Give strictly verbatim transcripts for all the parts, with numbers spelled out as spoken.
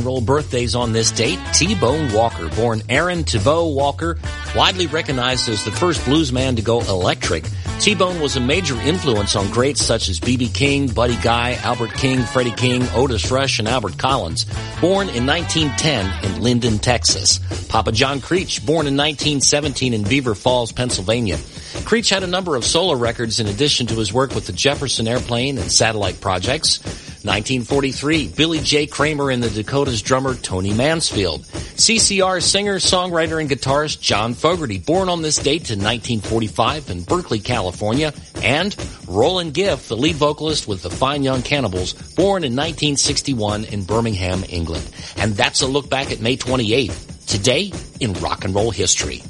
and roll birthdays on this date. T-Bone Walker, born Aaron Thibault Walker, widely recognized as the first blues man to go electric. T-Bone was a major influence on greats such as B B King, Buddy Guy, Albert King, Freddie King, Otis Rush, and Albert Collins. Born in nineteen ten in Linden, Texas. Papa John Creech, born in nineteen seventeen in Beaver Falls, Pennsylvania. Creech had a number of solo records in addition to his work with the Jefferson Airplane and satellite projects. nineteen forty-three, Billy J. Kramer and the Dakotas drummer Tony Mansfield. C C R singer, songwriter, and guitarist John Fogerty, born on this date in nineteen forty-five in Berkeley, California. And Roland Giff, the lead vocalist with the Fine Young Cannibals, born in nineteen sixty-one in Birmingham, England. And that's a look back at May twenty-eighth, today in rock and roll history.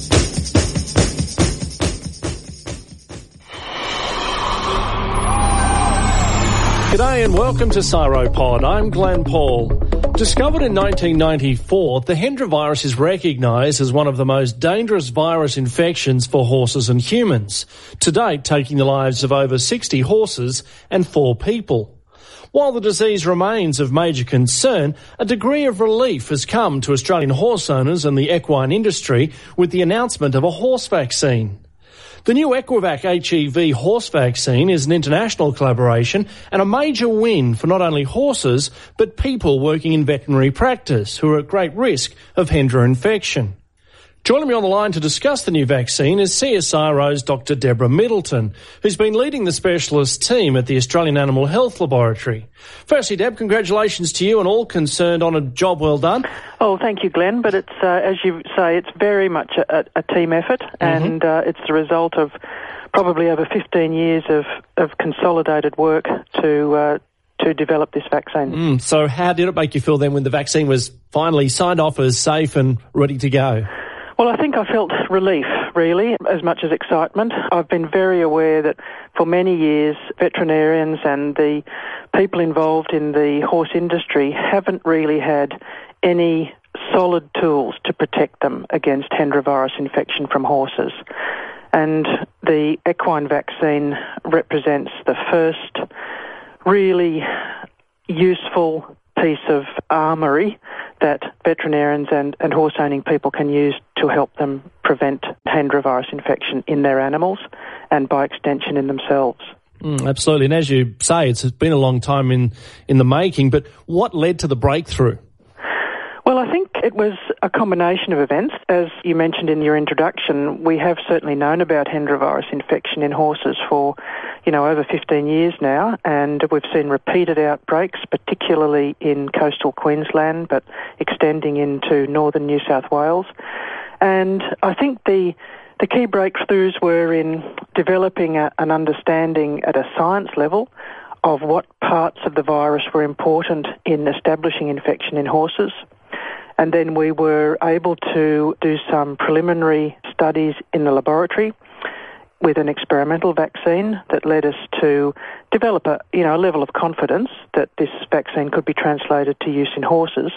G'day and welcome to Cyropod. I'm Glenn Paul. Discovered in nineteen ninety-four, the Hendra virus is recognised as one of the most dangerous virus infections for horses and humans, to date taking the lives of over sixty horses and four people. While the disease remains of major concern, a degree of relief has come to Australian horse owners and the equine industry with the announcement of a horse vaccine. The new Equivac H E V horse vaccine is an international collaboration and a major win for not only horses, but people working in veterinary practice who are at great risk of Hendra infection. Joining me on the line to discuss the new vaccine is C S I R O's Doctor Deborah Middleton, who's been leading the specialist team at the Australian Animal Health Laboratory. Firstly, Deb, congratulations to you and all concerned on a job well done. Oh, thank you, Glenn. But it's, uh, as you say, it's very much a, a team effort, mm-hmm. and uh, it's the result of probably over fifteen years of, of consolidated work to uh, to develop this vaccine. Mm, so how did it make you feel then when the vaccine was finally signed off as safe and ready to go? Well, I think I felt relief, really, as much as excitement. I've been very aware that for many years, veterinarians and the people involved in the horse industry haven't really had any solid tools to protect them against Hendra virus infection from horses. And the equine vaccine represents the first really useful piece of armoury that veterinarians and, and horse-owning people can use to help them prevent Hendra virus infection in their animals and, by extension, in themselves. Mm, absolutely. And as you say, it's been a long time in, in the making, but what led to the breakthrough? Well, I think it was a combination of events. As you mentioned in your introduction, we have certainly known about Hendra virus infection in horses for, you know, over fifteen years now, and we've seen repeated outbreaks, particularly in coastal Queensland, but extending into northern New South Wales. And I think the the key breakthroughs were in developing a, an understanding at a science level of what parts of the virus were important in establishing infection in horses. And then we were able to do some preliminary studies in the laboratory with an experimental vaccine that led us to develop a, you know, a level of confidence that this vaccine could be translated to use in horses.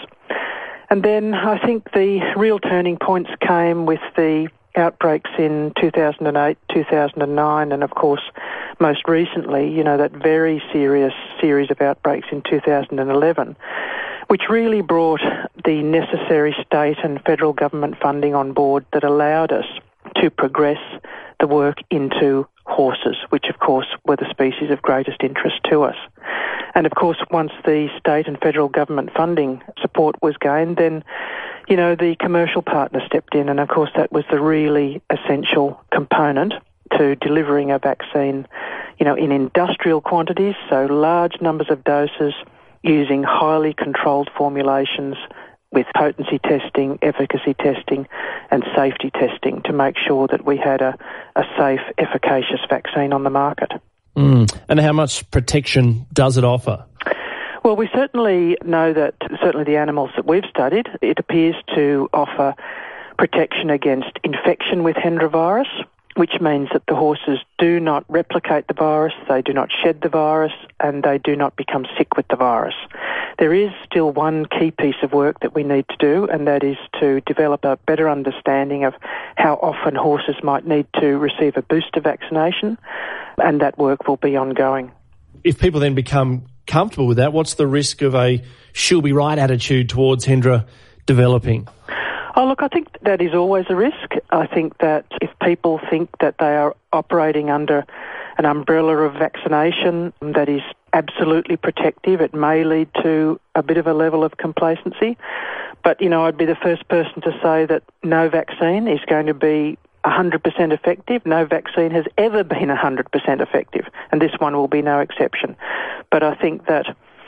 And then I think the real turning points came with the outbreaks in two thousand eight, two thousand nine, and of course, most recently, you know, that very serious series of outbreaks in two thousand eleven, which really brought the necessary state and federal government funding on board that allowed us to progress the work into horses, which of course were the species of greatest interest to us. And of course, once the state and federal government funding support was gained, then, you know, the commercial partner stepped in, and of course that was the really essential component to delivering a vaccine, you know, in industrial quantities, so large numbers of doses, using highly controlled formulations with potency testing, efficacy testing and safety testing to make sure that we had a, a safe, efficacious vaccine on the market. Mm. And how much protection does it offer? Well, we certainly know that, certainly the animals that we've studied, it appears to offer protection against infection with Hendra virus, which means that the horses do not replicate the virus, they do not shed the virus, and they do not become sick with the virus. There is still one key piece of work that we need to do, and that is to develop a better understanding of how often horses might need to receive a booster vaccination, and that work will be ongoing. if people then become comfortable with that, what's the risk of a she'll be right attitude towards Hendra developing? Oh, look, I think that is always a risk. I think that if people think that they are operating under an umbrella of vaccination that is absolutely protective, it may lead to a bit of a level of complacency. But, you know, I'd be the first person to say that no vaccine is going to be one hundred percent effective. No vaccine has ever been one hundred percent effective, and this one will be no exception. But I think that,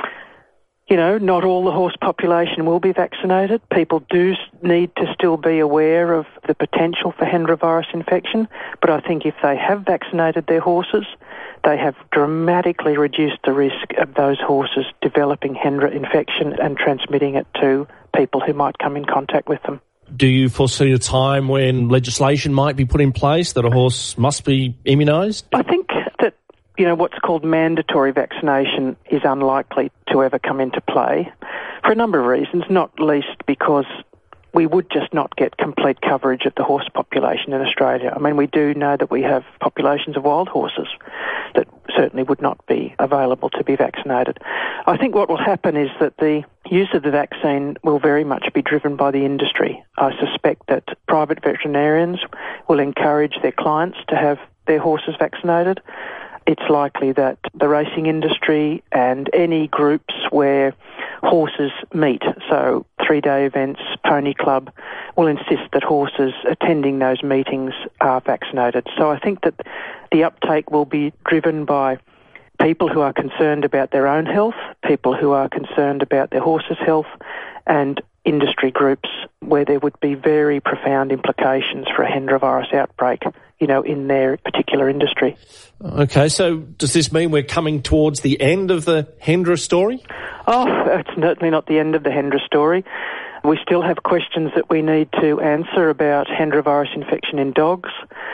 you know, not all the horse population will be vaccinated. People do need to still be aware of the potential for Hendra virus infection, but I think if they have vaccinated their horses, they have dramatically reduced the risk of those horses developing Hendra infection and transmitting it to people who might come in contact with them. Do you foresee a time when legislation might be put in place that a horse must be immunised? I think that, you know, what's called mandatory vaccination is unlikely to ever come into play for a number of reasons, not least because we would just not get complete coverage of the horse population in Australia. I mean, we do know that we have populations of wild horses that certainly would not be available to be vaccinated. I think what will happen is that the use of the vaccine will very much be driven by the industry. I suspect that private veterinarians will encourage their clients to have their horses vaccinated. It's likely that the racing industry and any groups where horses meet, so three-day events, pony club, will insist that horses attending those meetings are vaccinated. So I think that the uptake will be driven by people who are concerned about their own health, people who are concerned about their horse's health, and industry groups where there would be very profound implications for a Hendra virus outbreak, you know, in their particular industry. Okay, so does this mean we're coming towards the end of the Hendra story? Oh, it's certainly not the end of the Hendra story. We still have questions that we need to answer about Hendra virus infection in dogs.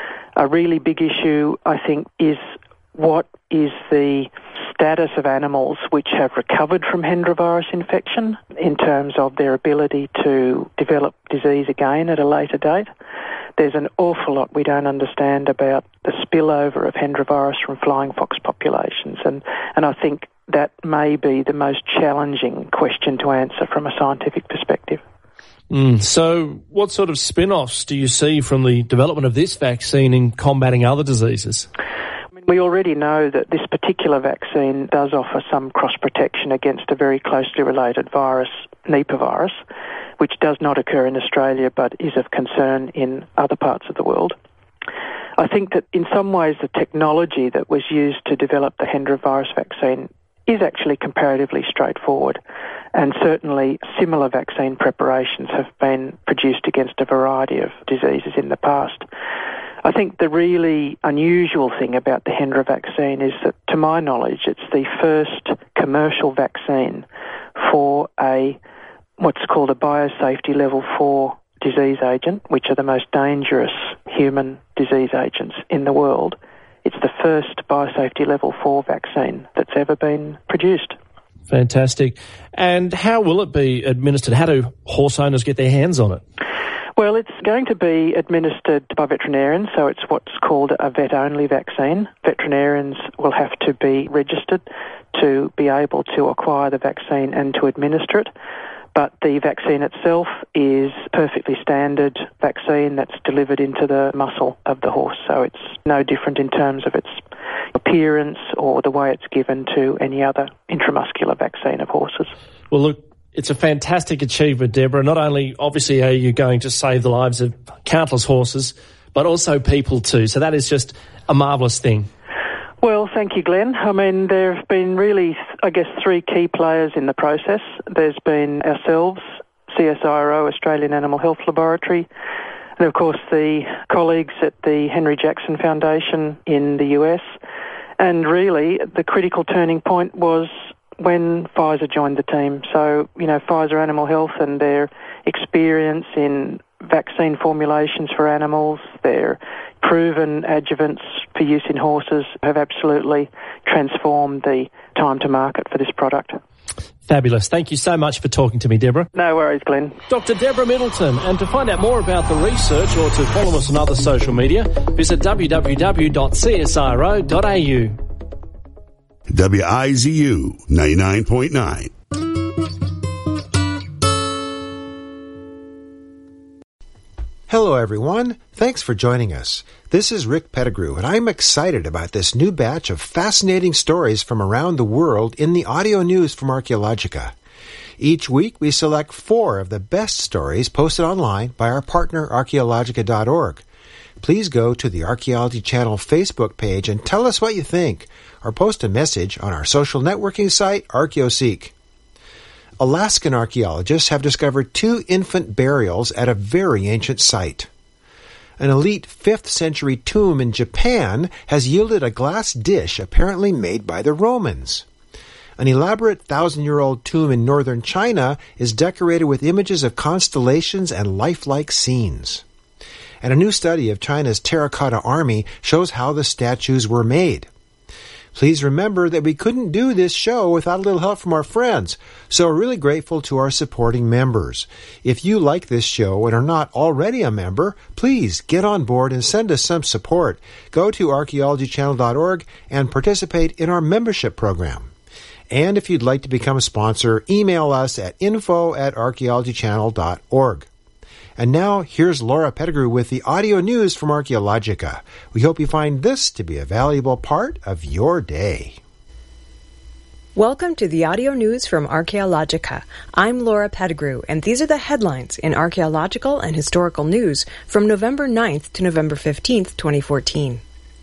A really big issue, I think, is what is the status of animals which have recovered from Hendra virus infection in terms of their ability to develop disease again at a later date. There's an awful lot we don't understand about the spillover of Hendra virus from flying fox populations, and, and I think that may be the most challenging question to answer from a scientific perspective. Mm, so what sort of spin-offs do you see from the development of this vaccine in combating other diseases? We already know that this particular vaccine does offer some cross-protection against a very closely related virus, Nipah virus, which does not occur in Australia but is of concern in other parts of the world. I think that in some ways the technology that was used to develop the Hendra virus vaccine is actually comparatively straightforward, and certainly similar vaccine preparations have been produced against a variety of diseases in the past. I think the really unusual thing about the Hendra vaccine is that, to my knowledge, it's the first commercial vaccine for a what's called a biosafety level four disease agent, which are the most dangerous human disease agents in the world. It's the first biosafety level four vaccine that's ever been produced. Fantastic. And how will it be administered? How do horse owners get their hands on it? Well, it's going to be administered by veterinarians, so it's what's called a vet-only vaccine. Veterinarians will have to be registered to be able to acquire the vaccine and to administer it. But the vaccine itself is perfectly standard vaccine that's delivered into the muscle of the horse, so it's no different in terms of its appearance or the way it's given to any other intramuscular vaccine of horses. Well, look, it's a fantastic achievement, Deborah. Not only, obviously, are you going to save the lives of countless horses, but also people too. So that is just a marvellous thing. Well, thank you, Glenn. I mean, there have been really, I guess, three key players in the process. There's been ourselves, C S I R O, Australian Animal Health Laboratory, and of course the colleagues at the Henry Jackson Foundation in the U S. And really, the critical turning point was when Pfizer joined the team. So, you know, Pfizer Animal Health and their experience in vaccine formulations for animals, their proven adjuvants for use in horses have absolutely transformed the time to market for this product. Fabulous. Thank you so much for talking to me, Deborah. No worries, Glenn. Doctor Deborah Middleton. And to find out more about the research or to follow us on other social media, visit w w w dot c s i r o dot a u. W I Z U ninety-nine point nine. Hello, everyone. Thanks for joining us. This is Rick Pettigrew, and I'm excited about this new batch of fascinating stories from around the world in the audio news from Archaeologica. Each week, we select four of the best stories posted online by our partner, archaeologica dot org. Please go to the Archaeology Channel Facebook page and tell us what you think, or post a message on our social networking site, ArchaeoSeek. Alaskan archaeologists have discovered two infant burials at a very ancient site. An elite fifth century tomb in Japan has yielded a glass dish apparently made by the Romans. An elaborate thousand-year-old tomb in northern China is decorated with images of constellations and lifelike scenes. And a new study of China's terracotta army shows how the statues were made. Please remember that we couldn't do this show without a little help from our friends, so we're really grateful to our supporting members. If you like this show and are not already a member, please get on board and send us some support. Go to archaeology channel dot org and participate in our membership program. And if you'd like to become a sponsor, email us at info at archaeology channel dot org. And now, here's Laura Pettigrew with the audio news from Archaeologica. We hope you find this to be a valuable part of your day. Welcome to the audio news from Archaeologica. I'm Laura Pettigrew, and these are the headlines in archaeological and historical news from November ninth to November fifteenth, twenty fourteen.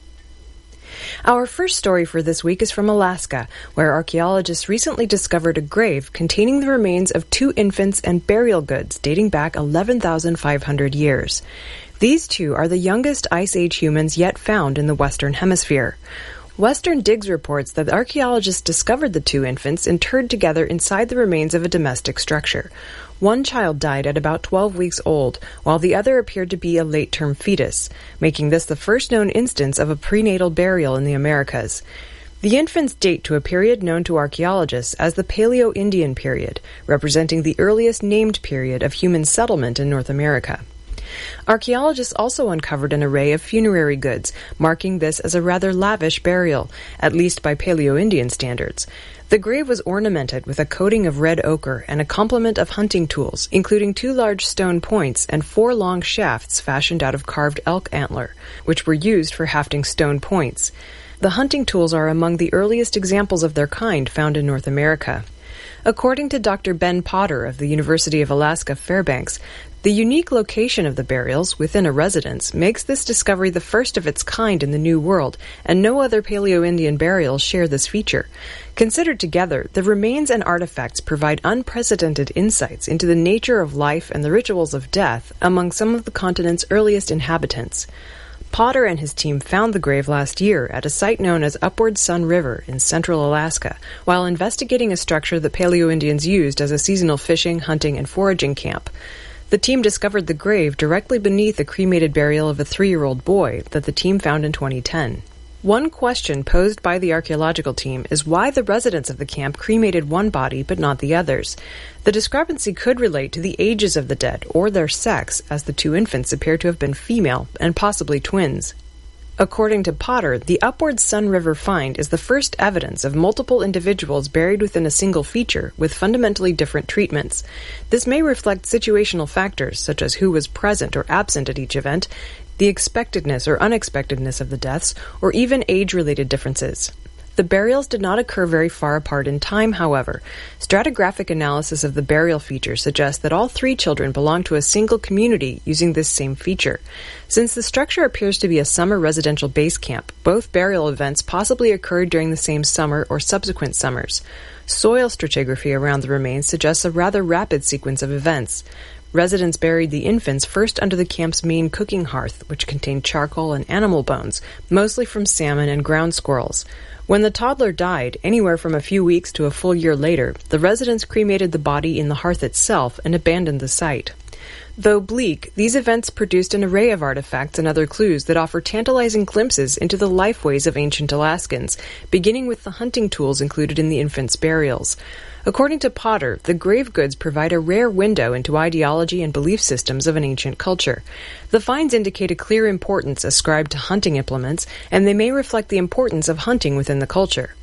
Our first story for this week is from Alaska, where archaeologists recently discovered a grave containing the remains of two infants and burial goods dating back eleven thousand five hundred years. These two are the youngest Ice Age humans yet found in the Western Hemisphere. Western Digs reports that archaeologists discovered the two infants interred together inside the remains of a domestic structure. One child died at about twelve weeks old, while the other appeared to be a late-term fetus, making this the first known instance of a prenatal burial in the Americas. The infants date to a period known to archaeologists as the Paleo-Indian period, representing the earliest named period of human settlement in North America. Archaeologists also uncovered an array of funerary goods, marking this as a rather lavish burial, at least by Paleo-Indian standards. The grave was ornamented with a coating of red ochre and a complement of hunting tools, including two large stone points and four long shafts fashioned out of carved elk antler, which were used for hafting stone points. The hunting tools are among the earliest examples of their kind found in North America. According to Doctor Ben Potter of the University of Alaska Fairbanks, the unique location of the burials within a residence makes this discovery the first of its kind in the New World, and no other Paleo-Indian burials share this feature. Considered together, the remains and artifacts provide unprecedented insights into the nature of life and the rituals of death among some of the continent's earliest inhabitants. Potter and his team found the grave last year at a site known as Upward Sun River in central Alaska, while investigating a structure that Paleo-Indians used as a seasonal fishing, hunting, and foraging camp. The team discovered the grave directly beneath a cremated burial of a three-year-old boy that the team found in twenty ten. One question posed by the archaeological team is why the residents of the camp cremated one body but not the others. The discrepancy could relate to the ages of the dead or their sex, as the two infants appear to have been female and possibly twins. According to Potter, the Upward Sun River find is the first evidence of multiple individuals buried within a single feature with fundamentally different treatments. This may reflect situational factors such as who was present or absent at each event, the expectedness or unexpectedness of the deaths, or even age-related differences. The burials did not occur very far apart in time, however. Stratigraphic analysis of the burial feature suggests that all three children belong to a single community using this same feature. Since the structure appears to be a summer residential base camp, both burial events possibly occurred during the same summer or subsequent summers. Soil stratigraphy around the remains suggests a rather rapid sequence of events. Residents buried the infants first under the camp's main cooking hearth, which contained charcoal and animal bones, mostly from salmon and ground squirrels. When the toddler died, anywhere from a few weeks to a full year later, the residents cremated the body in the hearth itself and abandoned the site. Though bleak, these events produced an array of artifacts and other clues that offer tantalizing glimpses into the lifeways of ancient Alaskans, beginning with the hunting tools included in the infants' burials. According to Potter, the grave goods provide a rare window into ideology and belief systems of an ancient culture. The finds indicate a clear importance ascribed to hunting implements, and they may reflect the importance of hunting within the culture.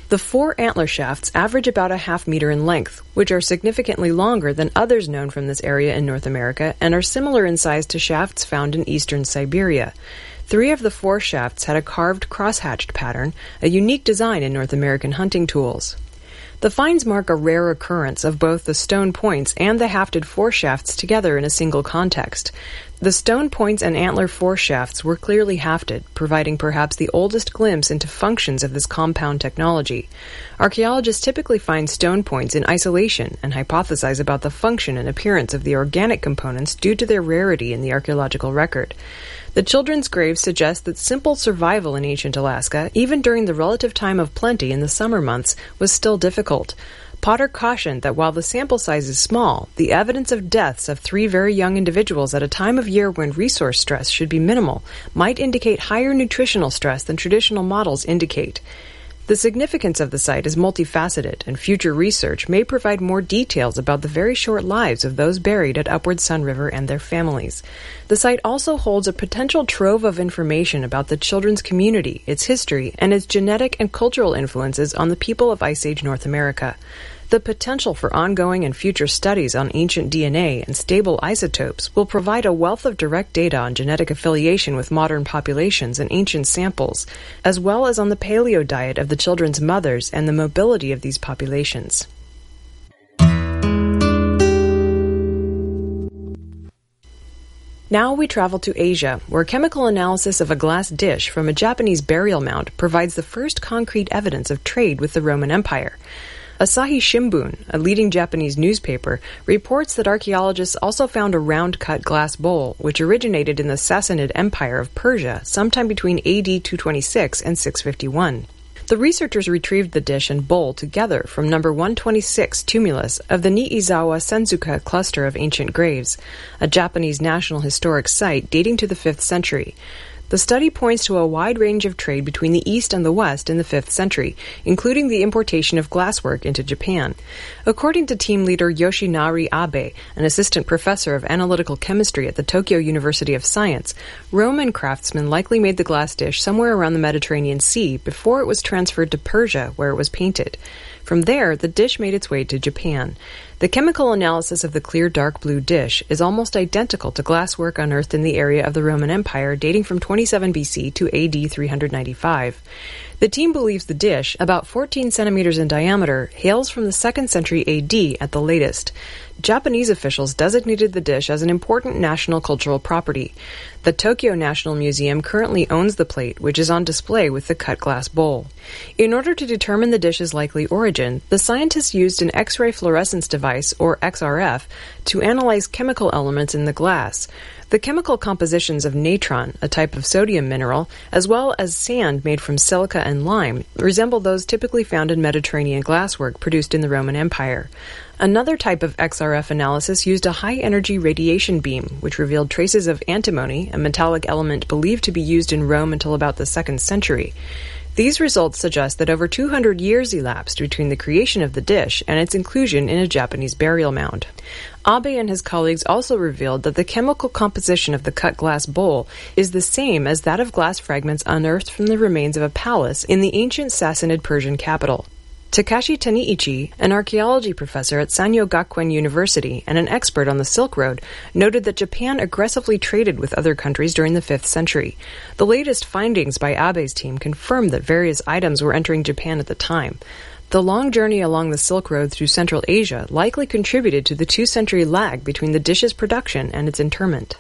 The four antler shafts average about a half meter in length, which are significantly longer than others known from this area in North America and are similar in size to shafts found in eastern Siberia. Three of the four shafts had a carved cross-hatched pattern, a unique design in North American hunting tools. The finds mark a rare occurrence of both the stone points and the hafted foreshafts together in a single context. The stone points and antler foreshafts were clearly hafted, providing perhaps the oldest glimpse into functions of this compound technology. Archaeologists typically find stone points in isolation and hypothesize about the function and appearance of the organic components due to their rarity in the archaeological record. The children's graves suggest that simple survival in ancient Alaska, even during the relative time of plenty in the summer months, was still difficult. Potter cautioned that while the sample size is small, the evidence of deaths of three very young individuals at a time of year when resource stress should be minimal might indicate higher nutritional stress than traditional models indicate. The significance of the site is multifaceted, and future research may provide more details about the very short lives of those buried at Upward Sun River and their families. The site also holds a potential trove of information about the children's community, its history, and its genetic and cultural influences on the people of Ice Age North America. The potential for ongoing and future studies on ancient D N A and stable isotopes will provide a wealth of direct data on genetic affiliation with modern populations and ancient samples, as well as on the paleo diet of the children's mothers and the mobility of these populations. Now we travel to Asia, where chemical analysis of a glass dish from a Japanese burial mound provides the first concrete evidence of trade with the Roman Empire. Asahi Shimbun, a leading Japanese newspaper, reports that archaeologists also found a round-cut glass bowl, which originated in the Sassanid Empire of Persia sometime between A D two twenty-six and six fifty-one. The researchers retrieved the dish and bowl together from number one twenty-six tumulus of the Niizawa Senzuka cluster of ancient graves, a Japanese National Historic Site dating to the fifth century. The study points to a wide range of trade between the East and the West in the fifth century, including the importation of glasswork into Japan. According to team leader Yoshinari Abe, an assistant professor of analytical chemistry at the Tokyo University of Science, Roman craftsmen likely made the glass dish somewhere around the Mediterranean Sea before it was transferred to Persia, where it was painted. From there, the dish made its way to Japan. The chemical analysis of the clear dark blue dish is almost identical to glasswork unearthed in the area of the Roman Empire dating from twenty-seven B C to A D three ninety-five. The team believes the dish, about fourteen centimeters in diameter, hails from the second century A D at the latest. Japanese officials designated the dish as an important national cultural property. The Tokyo National Museum currently owns the plate, which is on display with the cut glass bowl. In order to determine the dish's likely origin, the scientists used an X-ray fluorescence device, or X R F, to analyze chemical elements in the glass. The chemical compositions of natron, a type of sodium mineral, as well as sand made from silica and lime, resemble those typically found in Mediterranean glasswork produced in the Roman Empire. Another type of X R F analysis used a high-energy radiation beam, which revealed traces of antimony, a metallic element believed to be used in Rome until about the second century. These results suggest that over two hundred years elapsed between the creation of the dish and its inclusion in a Japanese burial mound. Abe and his colleagues also revealed that the chemical composition of the cut glass bowl is the same as that of glass fragments unearthed from the remains of a palace in the ancient Sassanid Persian capital. Takashi Taniichi, an archaeology professor at Sanyo Gakuen University and an expert on the Silk Road, noted that Japan aggressively traded with other countries during the fifth century. The latest findings by Abe's team confirmed that various items were entering Japan at the time. The long journey along the Silk Road through Central Asia likely contributed to the two-century lag between the dish's production and its interment.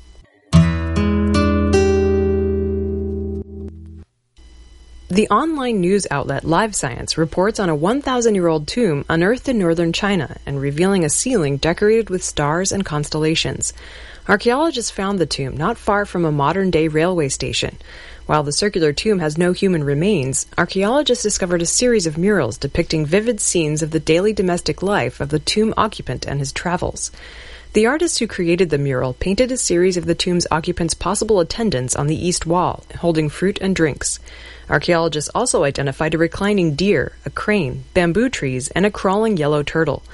The online news outlet Live Science reports on a one thousand year old tomb unearthed in northern China and revealing a ceiling decorated with stars and constellations. Archaeologists found the tomb not far from a modern-day railway station. While the circular tomb has no human remains, archaeologists discovered a series of murals depicting vivid scenes of the daily domestic life of the tomb occupant and his travels. The artists who created the mural painted a series of the tomb's occupants' possible attendants on the east wall, holding fruit and drinks. Archaeologists also identified a reclining deer, a crane, bamboo trees, and a crawling yellow turtle.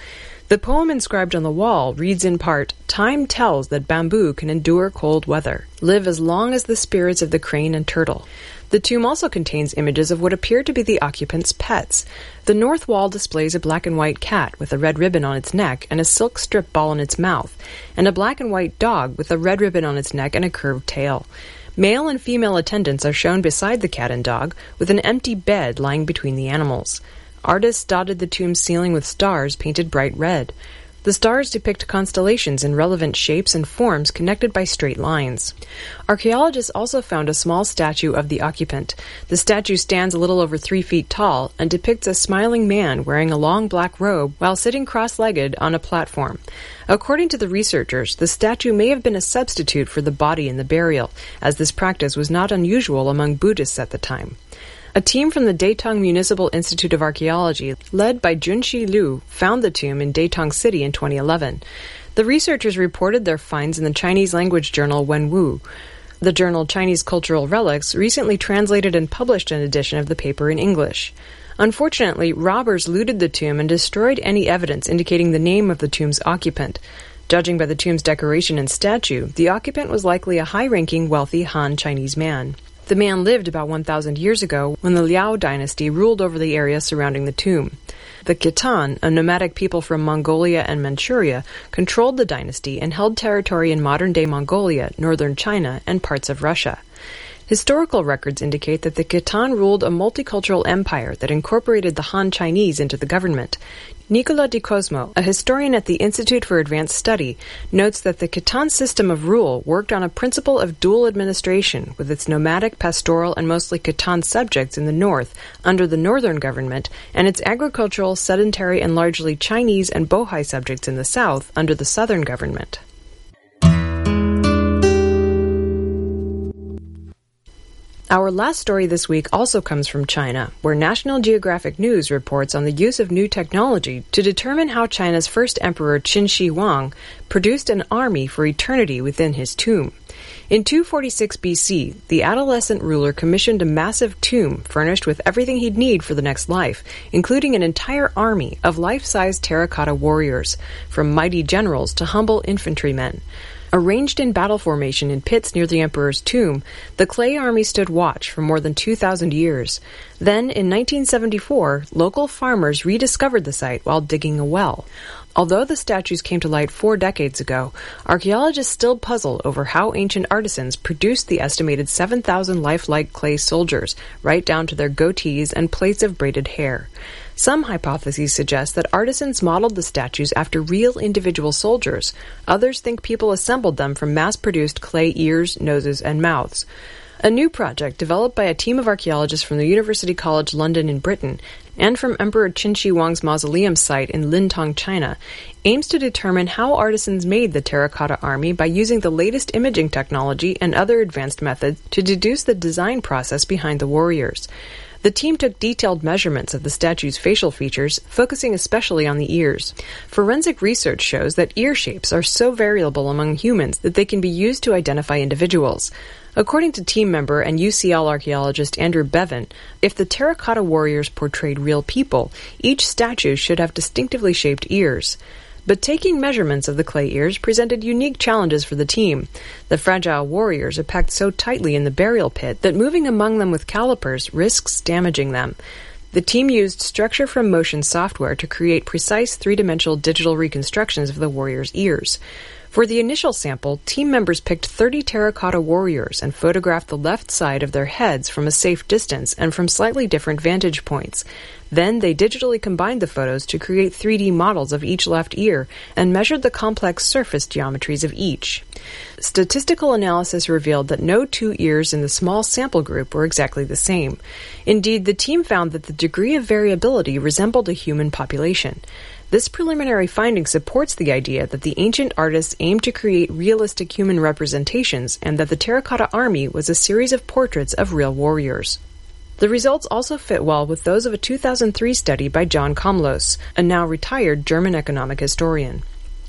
The poem inscribed on the wall reads in part, "Time tells that bamboo can endure cold weather, live as long as the spirits of the crane and turtle." The tomb also contains images of what appear to be the occupants' pets. The north wall displays a black and white cat with a red ribbon on its neck and a silk strip ball in its mouth, and a black and white dog with a red ribbon on its neck and a curved tail. Male and female attendants are shown beside the cat and dog, with an empty bed lying between the animals. Artists dotted the tomb's ceiling with stars painted bright red. The stars depict constellations in relevant shapes and forms connected by straight lines. Archaeologists also found a small statue of the occupant. The statue stands a little over three feet tall and depicts a smiling man wearing a long black robe while sitting cross-legged on a platform. According to the researchers, the statue may have been a substitute for the body in the burial, as this practice was not unusual among Buddhists at the time. A team from the Datong Municipal Institute of Archaeology, led by Junshi Liu, found the tomb in Datong City in twenty eleven. The researchers reported their finds in the Chinese language journal Wenwu. The journal Chinese Cultural Relics recently translated and published an edition of the paper in English. Unfortunately, robbers looted the tomb and destroyed any evidence indicating the name of the tomb's occupant. Judging by the tomb's decoration and statue, the occupant was likely a high-ranking, wealthy Han Chinese man. The man lived about one thousand years ago when the Liao dynasty ruled over the area surrounding the tomb. The Khitan, a nomadic people from Mongolia and Manchuria, controlled the dynasty and held territory in modern-day Mongolia, northern China, and parts of Russia. Historical records indicate that the Khitan ruled a multicultural empire that incorporated the Han Chinese into the government. Nicola Di Cosmo, a historian at the Institute for Advanced Study, notes that the Khitan system of rule worked on a principle of dual administration, with its nomadic, pastoral, and mostly Khitan subjects in the north under the northern government, and its agricultural, sedentary, and largely Chinese and Bohai subjects in the south under the southern government. Our last story this week also comes from China, where National Geographic News reports on the use of new technology to determine how China's first emperor Qin Shi Huang produced an army for eternity within his tomb. In two forty-six B C, the adolescent ruler commissioned a massive tomb furnished with everything he'd need for the next life, including an entire army of life-size terracotta warriors, from mighty generals to humble infantrymen. Arranged in battle formation in pits near the emperor's tomb, the clay army stood watch for more than two thousand years. Then, in nineteen seventy-four, local farmers rediscovered the site while digging a well. Although the statues came to light four decades ago, archaeologists still puzzle over how ancient artisans produced the estimated seven thousand lifelike clay soldiers, right down to their goatees and plaits of braided hair. Some hypotheses suggest that artisans modeled the statues after real individual soldiers. Others think people assembled them from mass-produced clay ears, noses, and mouths. A new project developed by a team of archaeologists from the University College London in Britain and from Emperor Qin Shi Huang's mausoleum site in Lintong, China, aims to determine how artisans made the terracotta army by using the latest imaging technology and other advanced methods to deduce the design process behind the warriors. The team took detailed measurements of the statue's facial features, focusing especially on the ears. Forensic research shows that ear shapes are so variable among humans that they can be used to identify individuals. According to team member and U C L archaeologist Andrew Bevan, if the terracotta warriors portrayed real people, each statue should have distinctively shaped ears. But taking measurements of the clay ears presented unique challenges for the team. The fragile warriors are packed so tightly in the burial pit that moving among them with calipers risks damaging them. The team used structure from motion software to create precise three-dimensional digital reconstructions of the warriors' ears. For the initial sample, team members picked thirty terracotta warriors and photographed the left side of their heads from a safe distance and from slightly different vantage points. Then they digitally combined the photos to create three D models of each left ear and measured the complex surface geometries of each. Statistical analysis revealed that no two ears in the small sample group were exactly the same. Indeed, the team found that the degree of variability resembled a human population. This preliminary finding supports the idea that the ancient artists aimed to create realistic human representations and that the terracotta army was a series of portraits of real warriors. The results also fit well with those of a two thousand three study by John Komlos, a now retired German economic historian.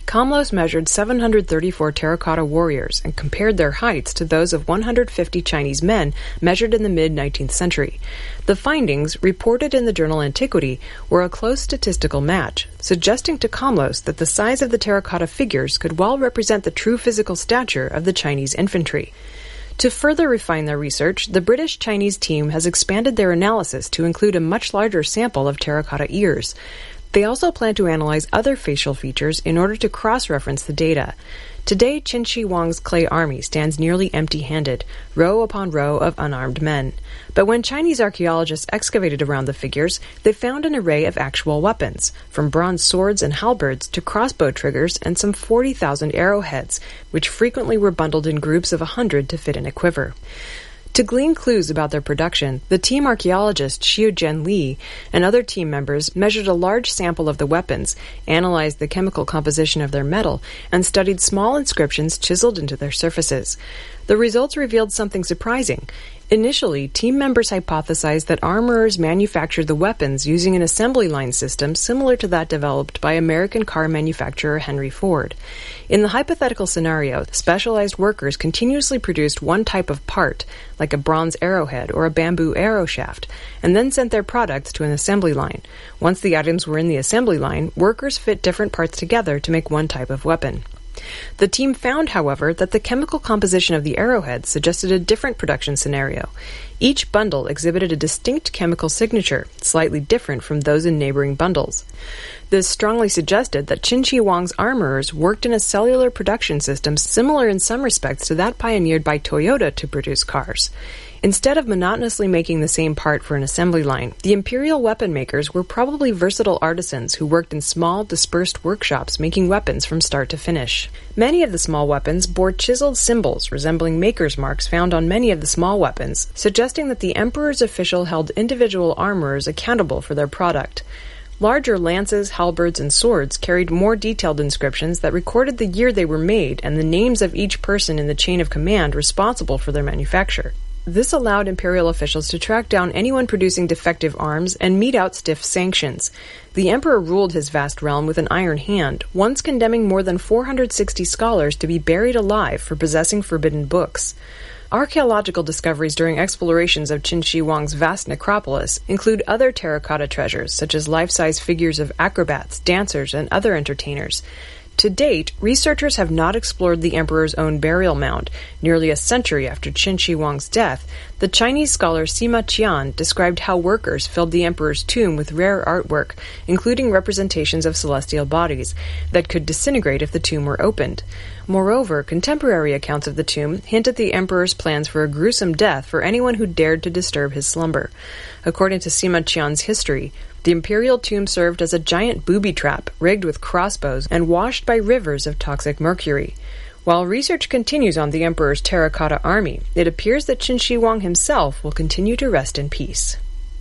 Kamlos measured seven hundred thirty-four terracotta warriors and compared their heights to those of one hundred fifty Chinese men measured in the mid-nineteenth century. The findings, reported in the journal Antiquity, were a close statistical match, suggesting to Kamlos that the size of the terracotta figures could well represent the true physical stature of the Chinese infantry. To further refine their research, the British-Chinese team has expanded their analysis to include a much larger sample of terracotta ears. They also plan to analyze other facial features in order to cross-reference the data. Today, Qin Shi Huang's clay army stands nearly empty-handed, row upon row of unarmed men. But when Chinese archaeologists excavated around the figures, they found an array of actual weapons, from bronze swords and halberds to crossbow triggers and some forty thousand arrowheads, which frequently were bundled in groups of a hundred to fit in a quiver. To glean clues about their production, the team archaeologist Xiu Jian Li and other team members measured a large sample of the weapons, analyzed the chemical composition of their metal, and studied small inscriptions chiseled into their surfaces. The results revealed something surprising. Initially, team members hypothesized that armorers manufactured the weapons using an assembly line system similar to that developed by American car manufacturer Henry Ford. In the hypothetical scenario, specialized workers continuously produced one type of part, like a bronze arrowhead or a bamboo arrow shaft, and then sent their products to an assembly line. Once the items were in the assembly line, workers fit different parts together to make one type of weapon. The team found, however, that the chemical composition of the arrowheads suggested a different production scenario. Each bundle exhibited a distinct chemical signature, slightly different from those in neighboring bundles. This strongly suggested that Qin Shi Huang's armorers worked in a cellular production system similar in some respects to that pioneered by Toyota to produce cars. Instead of monotonously making the same part for an assembly line, the imperial weapon makers were probably versatile artisans who worked in small, dispersed workshops making weapons from start to finish. Many of the small weapons bore chiseled symbols resembling maker's marks found on many of the small weapons, suggesting that the emperor's official held individual armorers accountable for their product. Larger lances, halberds, and swords carried more detailed inscriptions that recorded the year they were made and the names of each person in the chain of command responsible for their manufacture. This allowed imperial officials to track down anyone producing defective arms and mete out stiff sanctions. The emperor ruled his vast realm with an iron hand, once condemning more than four hundred sixty scholars to be buried alive for possessing forbidden books. Archaeological discoveries during explorations of Qin Shi Huang's vast necropolis include other terracotta treasures, such as life-size figures of acrobats, dancers, and other entertainers. To date, researchers have not explored the emperor's own burial mound. Nearly a century after Qin Shi Huang's death, the Chinese scholar Sima Qian described how workers filled the emperor's tomb with rare artwork, including representations of celestial bodies, that could disintegrate if the tomb were opened. Moreover, contemporary accounts of the tomb hint at the emperor's plans for a gruesome death for anyone who dared to disturb his slumber. According to Sima Qian's history, the imperial tomb served as a giant booby trap, rigged with crossbows and washed by rivers of toxic mercury. While research continues on the emperor's terracotta army, it appears that Qin Shi Huang himself will continue to rest in peace.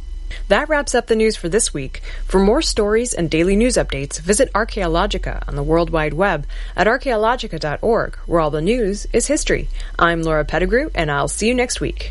That wraps up the news for this week. For more stories and daily news updates, visit Archaeologica on the World Wide Web at archaeologica dot org, where all the news is history. I'm Laura Pettigrew, and I'll see you next week.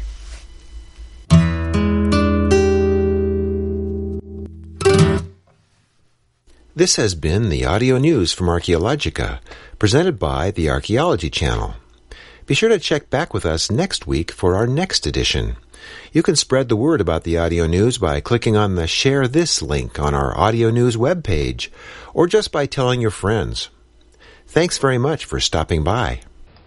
This has been the audio news from Archaeologica, presented by the Archaeology Channel. Be sure to check back with us next week for our next edition. You can spread the word about the audio news by clicking on the Share This link on our audio news webpage, or just by telling your friends. Thanks very much for stopping by.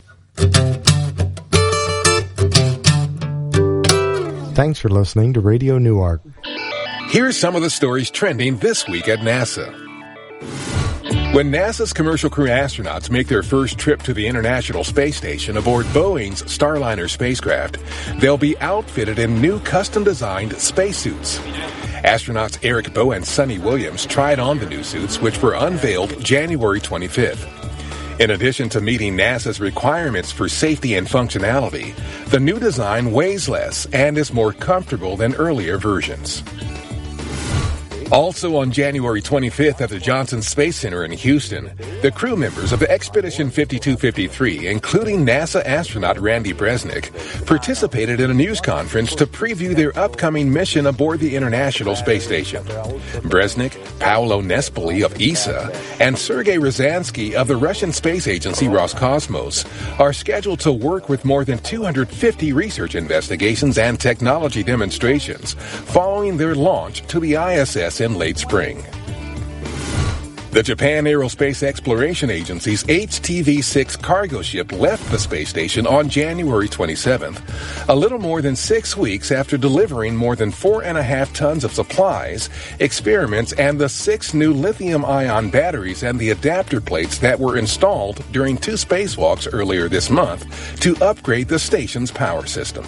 Thanks for listening to Radio Newark. Here's some of the stories trending this week at NASA. When NASA's commercial crew astronauts make their first trip to the International Space Station aboard Boeing's Starliner spacecraft, they'll be outfitted in new custom-designed spacesuits. Astronauts Eric Boe and Sunny Williams tried on the new suits, which were unveiled January twenty-fifth. In addition to meeting NASA's requirements for safety and functionality, the new design weighs less and is more comfortable than earlier versions. Also on January twenty-fifth at the Johnson Space Center in Houston, the crew members of Expedition fifty-two fifty-three, including NASA astronaut Randy Bresnik, participated in a news conference to preview their upcoming mission aboard the International Space Station. Bresnik, Paolo Nespoli of E S A, and Sergei Ryazanskiy of the Russian space agency Roscosmos are scheduled to work with more than two hundred fifty research investigations and technology demonstrations following their launch to the I S S in late spring. The Japan Aerospace Exploration Agency's H T V six cargo ship left the space station on January twenty-seventh, a little more than six weeks after delivering more than four and a half tons of supplies, experiments, and the six new lithium-ion batteries and the adapter plates that were installed during two spacewalks earlier this month to upgrade the station's power system.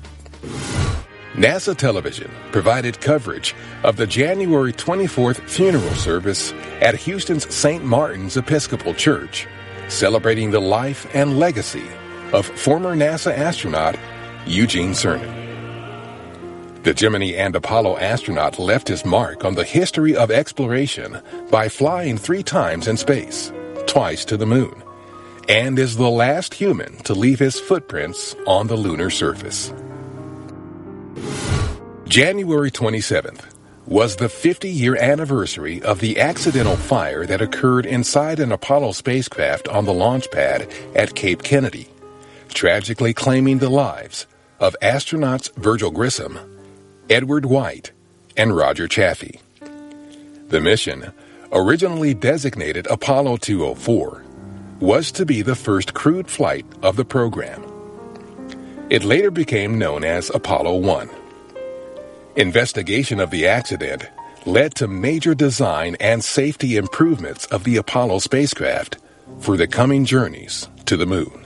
NASA Television provided coverage of the January twenty-fourth funeral service at Houston's Saint Martin's Episcopal Church, celebrating the life and legacy of former NASA astronaut Eugene Cernan. The Gemini and Apollo astronaut left his mark on the history of exploration by flying three times in space, twice to the moon, and is the last human to leave his footprints on the lunar surface. January twenty-seventh was the fifty-year anniversary of the accidental fire that occurred inside an Apollo spacecraft on the launch pad at Cape Kennedy, tragically claiming the lives of astronauts Virgil Grissom, Edward White, and Roger Chaffee. The mission, originally designated Apollo two oh four, was to be the first crewed flight of the program. It later became known as Apollo one. Investigation of the accident led to major design and safety improvements of the Apollo spacecraft for the coming journeys to the moon.